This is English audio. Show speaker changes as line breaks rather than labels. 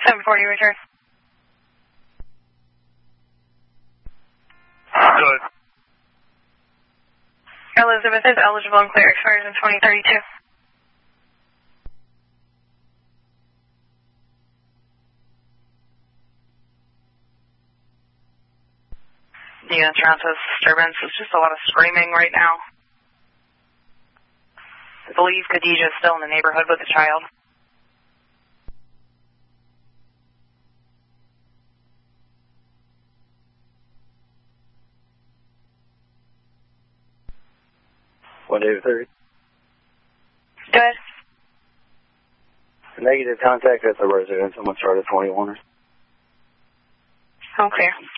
740 return.
Good.
Elizabeth is eligible and clear, expires in 2032.
Yeah, Toronto's disturbance. It's just a lot of screaming right now. I believe Khadijah is still in the neighborhood with the child.
One David 30.
Good.
Negative contact at the residence. Someone started 21.
Okay.